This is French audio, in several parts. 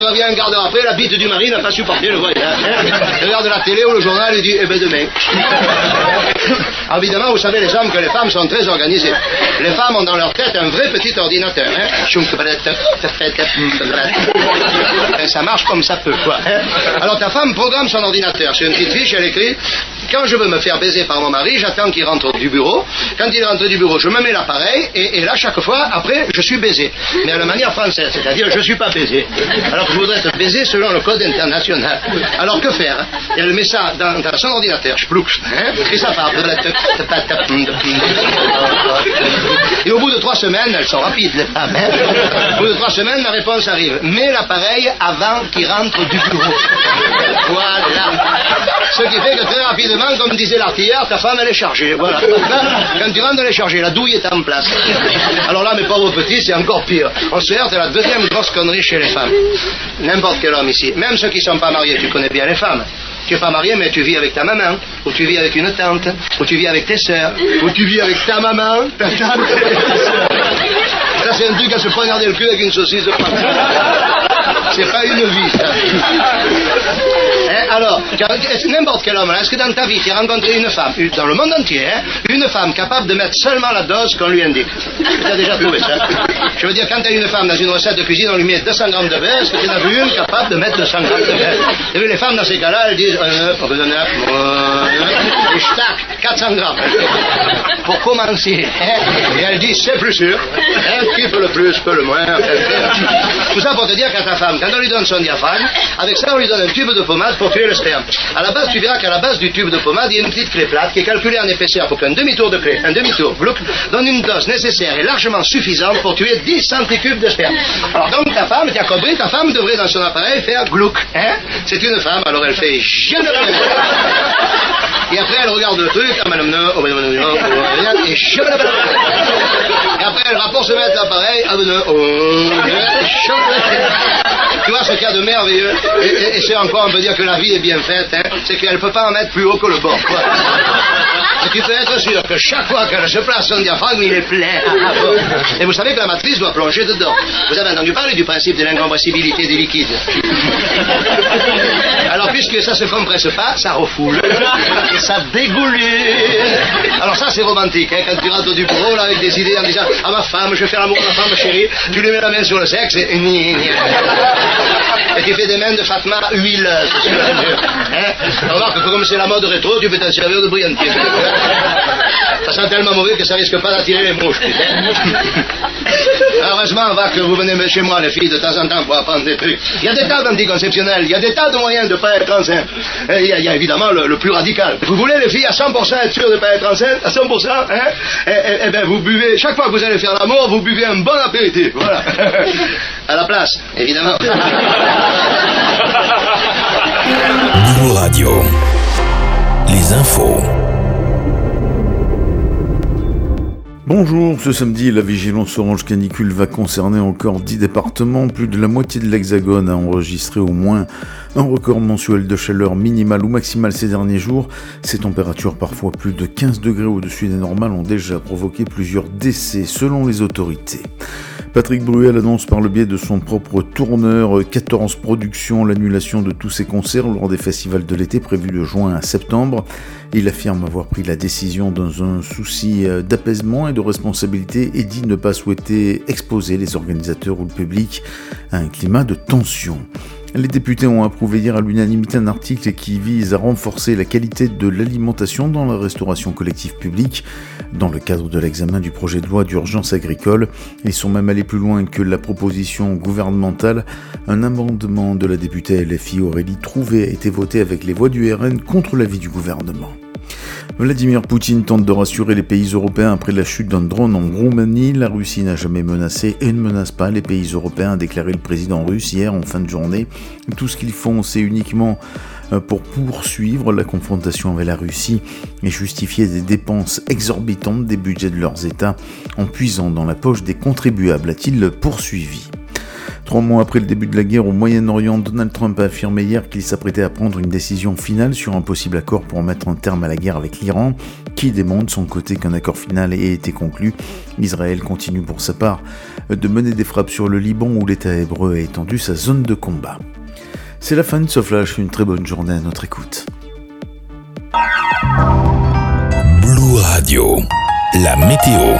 revient un quart d'heure après, la bite du mari n'a pas supporté le voyage. Il regarde la télé ou le journal et dit, eh ben demain. Alors évidemment, vous savez, les hommes, que les femmes sont très organisées. Les femmes ont dans leur tête un vrai petit ordinateur. Ça marche comme ça peut, quoi. Alors ta femme programme son ordinateur. Sur une petite fiche, elle écrit, quand je veux me faire baiser par mon mari, j'attends qu'il rentre du bureau. Quand il rentre du bureau, je me mets l'appareil, et là, chaque fois, après, je suis baisé. Mais à la manière française, c'est-à-dire, je ne suis pas baisé. Alors que je voudrais être baisé selon le code international. Alors que faire? Elle met ça dans son ordinateur, et ça part. Et au bout de 3 semaines, elles sont rapides, les femmes. Au bout de 3 semaines, la réponse arrive. Mets l'appareil avant qu'il rentre du bureau. Voilà. Ce qui fait que très rapidement, comme disait l'artilleur, ta femme, elle est chargée. Voilà. Quand tu rentres, elle est chargée. La douille est en place. Alors là, mes pauvres petits, c'est encore pire. On se heurte à la deuxième grosse connerie chez les femmes. N'importe quel homme ici. Même ceux qui ne sont pas mariés, tu connais bien les femmes. Tu n'es pas marié, mais tu vis avec ta maman, ou tu vis avec une tante, ou tu vis avec tes sœurs, ou tu vis avec ta maman, ta tante et tes sœurs. Ça, c'est un truc à se poignarder le cul avec une saucisse de pain. C'est pas une vie, ça. Alors, n'importe quel homme, est-ce que dans ta vie, tu as rencontré une femme, dans le monde entier, une femme capable de mettre seulement la dose qu'on lui indique? Tu as déjà trouvé ça? Je veux dire, quand tu as une femme dans une recette de cuisine, on lui met 200 grammes de beurre, est-ce que tu en as vu une capable de mettre 200 grammes de beurre? Tu as vu, les femmes, dans ces cas-là, elles disent, et tac, 400 grammes. Pour commencer. Et elles disent, c'est plus sûr. Qui peut le plus, peut le moins. Tout ça pour te dire qu'à ta femme, quand on lui donne son diaphragme, avec ça, on lui donne un tube de pommade pour tuer le sperme. À la base, tu verras qu'à la base du tube de pommade, il y a une petite clé plate qui est calculée en épaisseur pour qu'un demi-tour de clé, un demi-tour, blouc, donne une dose nécessaire et largement suffisante pour tuer 10 centicubes de sperme. Alors donc, ta femme, tu as compris, ta femme devrait dans son appareil faire glouc. C'est une femme, alors elle fait je ne veux. Et après, elle regarde le truc, et je ne veux. Et après, elle va pour se mettre l'appareil, tu vois ce qu'il y a de merveilleux, et c'est encore, on peut dire que la vie est bien faite, c'est qu'elle ne peut pas en mettre plus haut que le bord, quoi. Et tu peux être sûr que chaque fois qu'elle se place son diaphragme, il est plein. Et vous savez que la matrice doit plonger dedans. Vous avez entendu parler du principe de l'incompressibilité des liquides. Alors, puisque ça se compresse pas, ça refoule. Et ça dégoule. Alors ça, c'est romantique, quand tu rentres du bureau, là, avec des idées en disant, ah, ma femme, je vais faire l'amour à ma femme, chérie, tu lui mets la main sur le sexe, et tu fais des mains de Fatma huileuses sur la mur. Remarque que comme c'est la mode rétro, tu peux t'en servir de brillantine. Ça sent tellement mauvais que ça risque pas d'attirer les mouches. Heureusement, que vous venez chez moi, les filles, de temps en temps, pour apprendre des trucs. Il y a des tas d'anticonceptionnels, il y a des tas de moyens de ne pas être enceinte. Il y a évidemment le plus radical. Vous voulez, les filles, à 100% être sûres de ne pas être enceinte, à 100%, eh bien, vous buvez, chaque fois que vous allez faire l'amour, vous buvez un bon apéritif. Voilà. À la place, évidemment. Niveau Radio. Les infos. Bonjour, ce samedi, la vigilance orange canicule va concerner encore 10 départements. Plus de la moitié de l'Hexagone a enregistré au moins un record mensuel de chaleur minimale ou maximale ces derniers jours. Ces températures, parfois plus de 15 degrés au-dessus des normales, ont déjà provoqué plusieurs décès selon les autorités. Patrick Bruel annonce par le biais de son propre tourneur 14 productions, l'annulation de tous ses concerts lors des festivals de l'été prévus de juin à septembre. Il affirme avoir pris la décision dans un souci d'apaisement et de responsabilité et dit ne pas souhaiter exposer les organisateurs ou le public à un climat de tension. Les députés ont approuvé hier à l'unanimité un article qui vise à renforcer la qualité de l'alimentation dans la restauration collective publique dans le cadre de l'examen du projet de loi d'urgence agricole. Ils sont même allés plus loin que la proposition gouvernementale. Un amendement de la députée LFI Aurélie Trouvé a été voté avec les voix du RN contre l'avis du gouvernement. Vladimir Poutine tente de rassurer les pays européens après la chute d'un drone en Roumanie. La Russie n'a jamais menacé et ne menace pas les pays européens, a déclaré le président russe hier en fin de journée. Tout ce qu'ils font, c'est uniquement pour poursuivre la confrontation avec la Russie et justifier des dépenses exorbitantes des budgets de leurs États en puisant dans la poche des contribuables, a-t-il poursuivi. 3 mois après le début de la guerre au Moyen-Orient, Donald Trump a affirmé hier qu'il s'apprêtait à prendre une décision finale sur un possible accord pour mettre un terme à la guerre avec l'Iran, qui démontre de son côté qu'un accord final ait été conclu. Israël continue pour sa part de mener des frappes sur le Liban où l'État hébreu a étendu sa zone de combat. C'est la fin de ce flash, une très bonne journée à notre écoute. Blue Radio, la météo.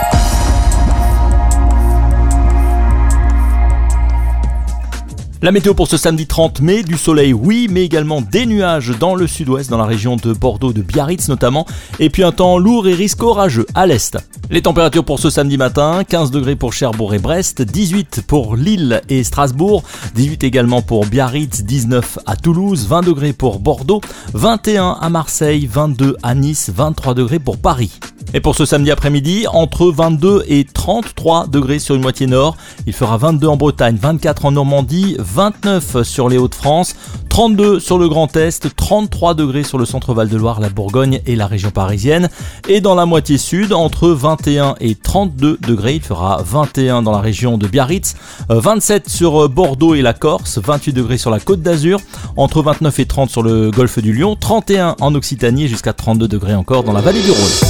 La météo pour ce samedi 30 mai, du soleil oui, mais également des nuages dans le sud-ouest, dans la région de Bordeaux, de Biarritz notamment, et puis un temps lourd et risque orageux à l'est. Les températures pour ce samedi matin, 15 degrés pour Cherbourg et Brest, 18 pour Lille et Strasbourg, 18 également pour Biarritz, 19 à Toulouse, 20 degrés pour Bordeaux, 21 à Marseille, 22 à Nice, 23 degrés pour Paris. Et pour ce samedi après-midi, entre 22 et 33 degrés sur une moitié nord. Il fera 22 en Bretagne, 24 en Normandie, 29 sur les Hauts-de-France, 32 sur le Grand Est, 33 degrés sur le centre Val-de-Loire, la Bourgogne et la région parisienne. Et dans la moitié sud, entre 21 et 32 degrés. Il fera 21 dans la région de Biarritz, 27 sur Bordeaux et la Corse, 28 degrés sur la Côte d'Azur, entre 29 et 30 sur le golfe du Lion, 31 en Occitanie et jusqu'à 32 degrés encore dans la vallée du Rhône.